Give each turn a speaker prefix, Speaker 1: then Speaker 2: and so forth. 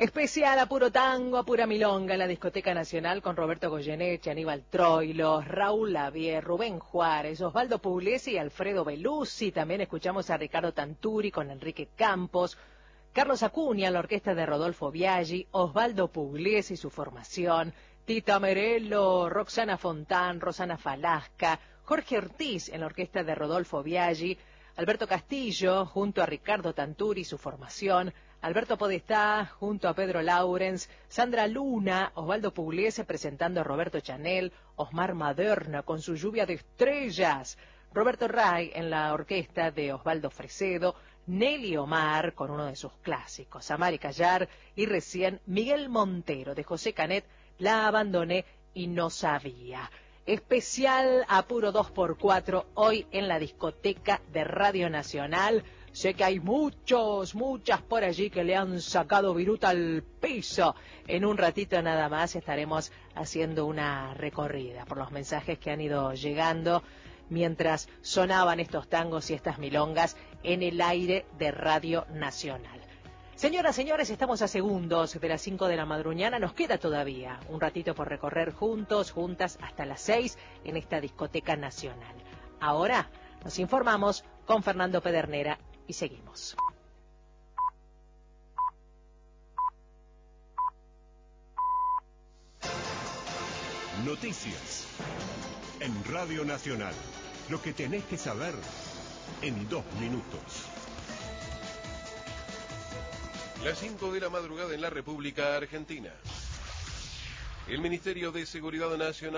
Speaker 1: Especial a puro tango, a pura milonga en la Discoteca Nacional con Roberto Goyeneche, Aníbal Troilo, Raúl Lavie, Rubén Juárez, Osvaldo Pugliese y Alfredo Bellucci. También escuchamos a Ricardo Tanturi con Enrique Campos, Carlos Acuña, la orquesta de Rodolfo Biaggi, Osvaldo Pugliese y su formación, Tita Merello, Roxana Fontán, Rosana Falasca, Jorge Ortiz en la orquesta de Rodolfo Biaggi, Alberto Castillo junto a Ricardo Tanturi y su formación, Alberto Podestá junto a Pedro Laurens, Sandra Luna, Osvaldo Pugliese presentando a Roberto Chanel, Osmar Maderna con su lluvia de estrellas, Roberto Ray en la orquesta de Osvaldo Fresedo, Nelly Omar con uno de sus clásicos, Amari Callar y recién Miguel Montero de José Canet, La abandoné y no sabía. Especial Apuro 2x4 hoy en la discoteca de Radio Nacional. Sé que hay muchas por allí que le han sacado viruta al piso. En un ratito nada más estaremos haciendo una recorrida por los mensajes que han ido llegando mientras sonaban estos tangos y estas milongas en el aire de Radio Nacional. Señoras, señores, estamos a segundos de las 5 de la madrugada. Nos queda todavía un ratito por recorrer juntos, juntas, hasta las 6 en esta discoteca nacional. Ahora nos informamos con Fernando Pedernera y seguimos.
Speaker 2: Noticias en Radio Nacional. Lo que tenés que saber en 2 minutos.
Speaker 3: Las 5 de la madrugada en la República Argentina. El Ministerio de Seguridad Nacional